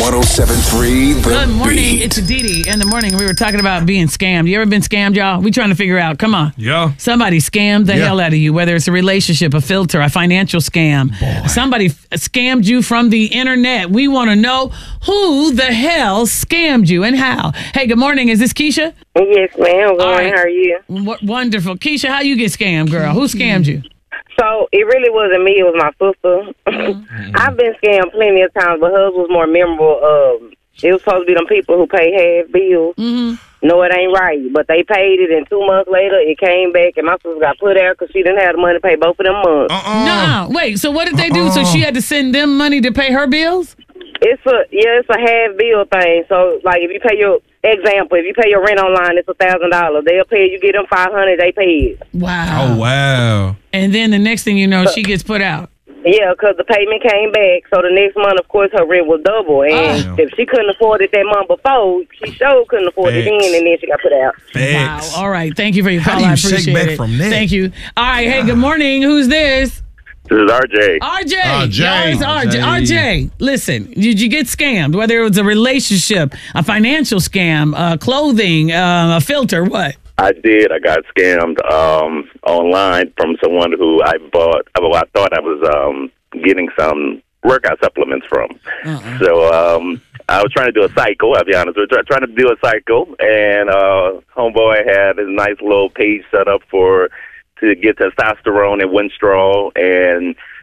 107.3 The Good morning. Beat. It's Didi. In the morning, we were talking about being scammed. You ever been scammed, y'all? We trying to figure out. Come on. Yeah. Somebody scammed the hell out of you, whether it's a relationship, a filter, a financial scam. Somebody scammed you from the internet. We want to know who the hell scammed you and how. Hey, good morning. Is this Keisha? Yes, ma'am. Good All morning. right. How are you? Wonderful. Keisha, how you get scammed, girl? Who scammed you? So it really wasn't me. It was my sister. I've been scammed plenty of times, but hers was more memorable. It was supposed to be them people who pay half bills. No, it ain't right. But they paid it, and 2 months later, it came back, and my sister got put out because she didn't have the money to pay both of them months. No. Wait, so what did they do? So she had to send them money to pay her bills? It's a half bill thing. So, like, if you pay your rent online, it's $1,000. They'll pay you, get them $500. They pay it. Wow. Oh, wow. And then the next thing you know, she gets put out. Yeah, because the payment came back. So the next month, of course, her rent was double. And if she couldn't afford it that month before, she sure couldn't afford it then, and then she got put out. Facts. Wow. All right. Thank you for your How call. do you I shake appreciate back it. from that? Thank you. All right. Hey, good morning. Who's this? This is RJ. RJ. RJ. Y'all, it's RJ. RJ, listen, did you get scammed? Whether it was a relationship, a financial scam, clothing, a filter, what? I did. I got scammed online from someone who I thought I was getting some workout supplements from. So I was trying to do a cycle. I'll be honest. We were trying to do a cycle, and homeboy had a nice little page set up to get testosterone and Winstrol, and